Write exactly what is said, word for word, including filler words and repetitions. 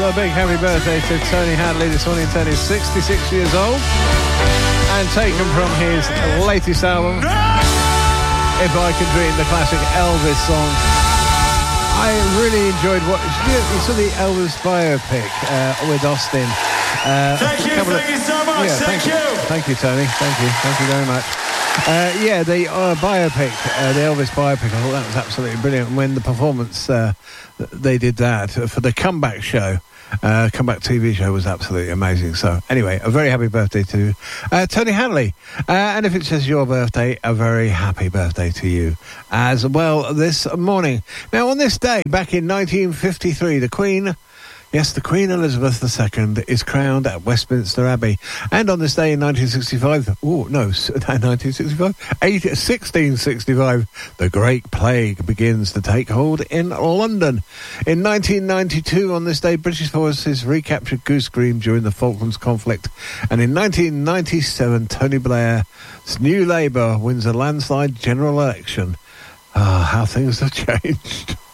a big happy birthday to Tony Hadley this morning. Tony's sixty-six years old, and taken from his latest album, If I Could Dream, the classic Elvis song. I really enjoyed what you saw the Elvis biopic uh, with Austin. Uh, thank you, thank of, you so much. Yeah, thank, thank you. you, thank you, Tony. Thank you, thank you very much. Uh, yeah, the uh, biopic, uh, the Elvis biopic. I thought that was absolutely brilliant. When the performance uh, they did that for the comeback show. Uh, comeback T V show was absolutely amazing. So anyway, a very happy birthday to uh, Tony Hadley. Uh, and if it says your birthday, a very happy birthday to you as well this morning. Now, on this day, back in nineteen fifty-three, the Queen... Yes, the Queen Elizabeth the Second is crowned at Westminster Abbey. And on this day in nineteen sixty-five, oh, no, nineteen sixty-five, sixteen sixty-five, the Great Plague begins to take hold in London. In nineteen ninety-two, on this day, British forces recaptured Goose Green during the Falklands conflict. And in nineteen ninety-seven, Tony Blair's New Labour wins a landslide general election. Ah, how things have changed.